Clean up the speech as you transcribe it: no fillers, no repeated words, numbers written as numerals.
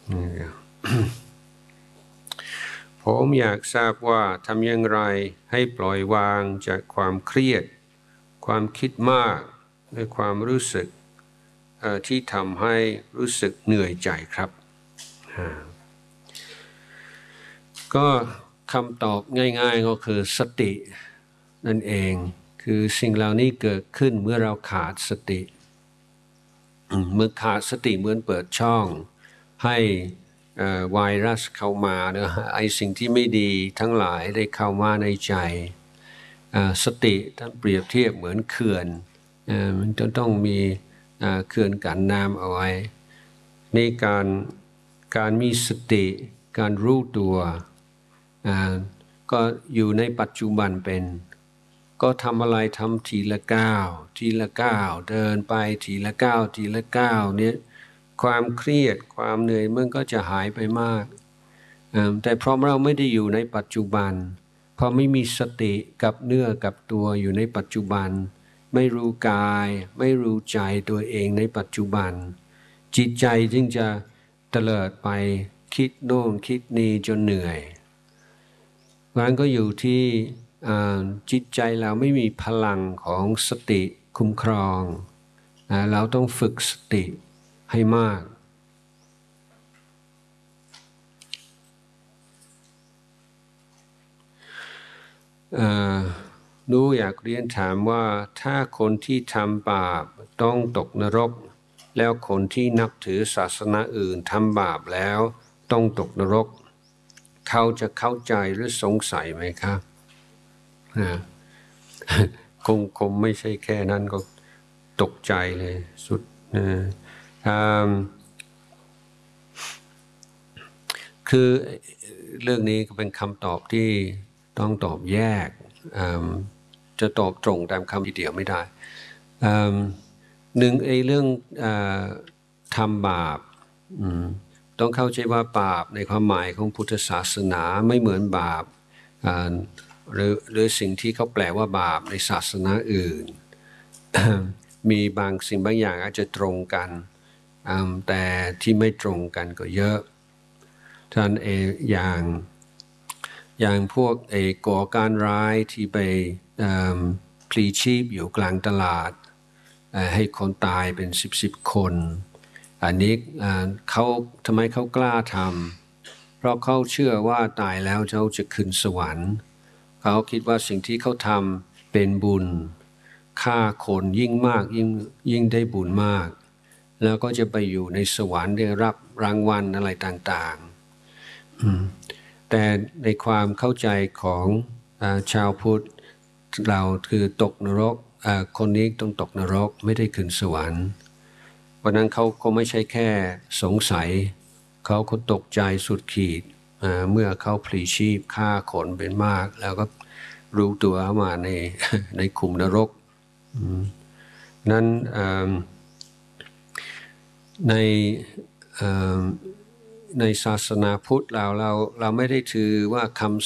ผมอยากทราบว่าทำอย่างไรให้ปล่อยวางจากความเครียดความคิดมากและความรู้สึกที่ทำให้รู้สึกเหนื่อยใจครับก็คำตอบง่ายๆก็คือสตินั่นเองคือสิ่งเหล่านี้เกิดขึ้นเมื่อเราขาดสติเมื่อขาดสติเหมือนเปิดช่องให้ไวรัสเข้ามานะไอสิ่งที่ไม่ดีทั้งหลายได้เข้ามาในใจสติท่านเปรียบเทียบเหมือนเขื่อนมันจะต้องมีเขื่อนกั้นน้ำเอาไว้ในการมีสติการรู้ตัวก็อยู่ในปัจจุบันเป็นก็ทำอะไรทำทีละก้าวทีละก้าวเดินไปทีละก้าวทีละก้าวเนี่ยความเครียดความเหนื่อยมันก็จะหายไปมากแต่เพราะเราไม่ได้อยู่ในปัจจุบันพอไม่มีสติกับเนื้อกับตัวอยู่ในปัจจุบันไม่รู้กายไม่รู้ใจตัวเองในปัจจุบันจิตใจจึงจะเตลิดไปคิดโน่นคิดนี่จนเหนื่อยมันก็อยู่ที่จิตใจเราไม่มีพลังของสติคุ้มครองเราต้องฝึกสติให้มากหนูอยากเรียนถามว่าถ้าคนที่ทำบาปต้องตกนรกแล้วคนที่นับถือศาสนาอื่นทำบาปแล้วต้องตกนรกเขาจะเข้าใจหรือสงสัยไหมครับคงไม่ใช่แค่นั้นก็ตกใจเลยสุดคือเรื่องนี้ก็เป็นคำตอบที่ต้องตอบแยกจะตอบตรงตามคำทีเดียวไม่ได้หนึ่งเรื่องทำบาปต้องเข้าใจว่าบาปในความหมายของพุทธศาสนาไม่เหมือนบาปหรือสิ่งที่เขาแปลว่าบาปในศาสนาอื่น มีบางสิ่งบางอย่างอาจจะตรงกันแต่ที่ไม่ตรงกันก็เยอะท่านอย่างพวกก่อการร้ายที่ไปพลีชีพอยู่กลางตลาดให้คนตายเป็น10คนอันนี้เขาทำไมเขากล้าทำเพราะเขาเชื่อว่าตายแล้วเขาจะขึ้นสวรรค์เขาคิดว่าสิ่งที่เขาทำเป็นบุญฆ่าคนยิ่งมากยิ่งได้บุญมากแล้วก็จะไปอยู่ในสวรรค์ได้รับรางวัลอะไรต่างๆแต่ในความเข้าใจของชาวพุทธเราคือตกนรกคนนี้ต้องตกนรกไม่ได้ขึ้นสวรรค์เพราะนั้นเขาก็ไม่ใช่แค่สงสัยเขาก็ตกใจสุดขีดเมื่อเขาพลีชีพฆ่าคนเป็นมากแล้วก็รู้ตัวมาในขุมนรกนั้นในศาสนาพุทธเราไม่ได้ถือว่าค